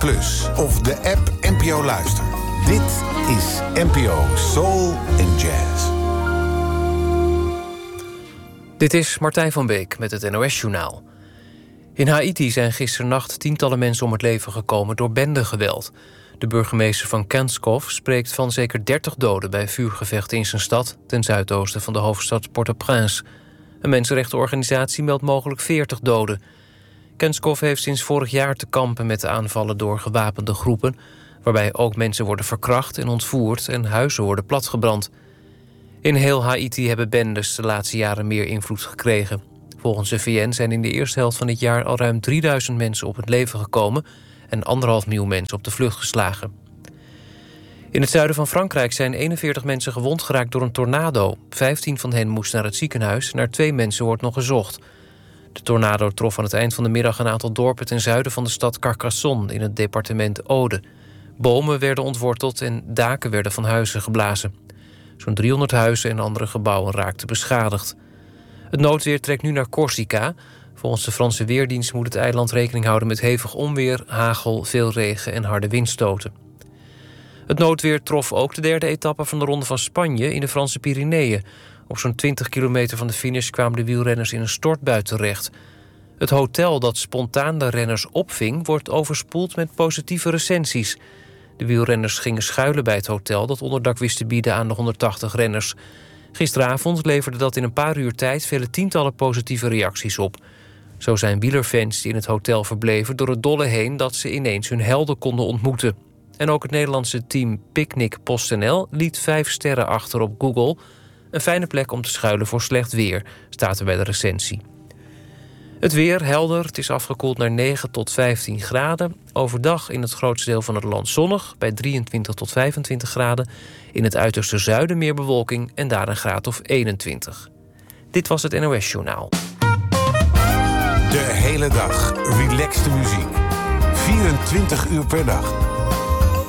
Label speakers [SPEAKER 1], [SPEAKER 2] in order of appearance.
[SPEAKER 1] Plus of de app NPO Luister. Dit is NPO Soul and Jazz.
[SPEAKER 2] Dit is Martijn van Beek met het NOS-journaal. In Haïti zijn gisternacht tientallen mensen om het leven gekomen door bendegeweld. De burgemeester van Kenskov spreekt van zeker 30 doden bij vuurgevechten in zijn stad ten zuidoosten van de hoofdstad Port-au-Prince. Een mensenrechtenorganisatie meldt mogelijk 40 doden. Kenskov heeft sinds vorig jaar te kampen met de aanvallen door gewapende groepen, waarbij ook mensen worden verkracht en ontvoerd en huizen worden platgebrand. In heel Haïti hebben bendes de laatste jaren meer invloed gekregen. Volgens de VN zijn in de eerste helft van dit jaar al ruim 3000 mensen op het leven gekomen en 1,5 miljoen mensen op de vlucht geslagen. In het zuiden van Frankrijk zijn 41 mensen gewond geraakt door een tornado. 15 van hen moesten naar het ziekenhuis. Naar 2 mensen wordt nog gezocht. De tornado trof aan het eind van de middag een aantal dorpen ten zuiden van de stad Carcassonne in het departement Aude. Bomen werden ontworteld en daken werden van huizen geblazen. Zo'n 300 huizen en andere gebouwen raakten beschadigd. Het noodweer trekt nu naar Corsica. Volgens de Franse Weerdienst moet het eiland rekening houden met hevig onweer, hagel, veel regen en harde windstoten. Het noodweer trof ook de derde etappe van de Ronde van Spanje in de Franse Pyreneeën. Op zo'n 20 kilometer van de finish kwamen de wielrenners in een stortbui terecht. Het hotel dat spontaan de renners opving wordt overspoeld met positieve recensies. De wielrenners gingen schuilen bij het hotel dat onderdak wist te bieden aan de 180 renners. Gisteravond leverde dat in een paar uur tijd vele tientallen positieve reacties op. Zo zijn wielerfans die in het hotel verbleven door het dolle heen dat ze ineens hun helden konden ontmoeten. En ook het Nederlandse team Picnic PostNL liet 5 sterren achter op Google. Een fijne plek om te schuilen voor slecht weer, staat er bij de recensie. Het weer helder, het is afgekoeld naar 9 tot 15 graden. Overdag in het grootste deel van het land zonnig, bij 23 tot 25 graden. In het uiterste zuiden meer bewolking en daar een graad of 21. Dit was het NOS-journaal.
[SPEAKER 1] De hele dag relaxte muziek. 24 uur per dag.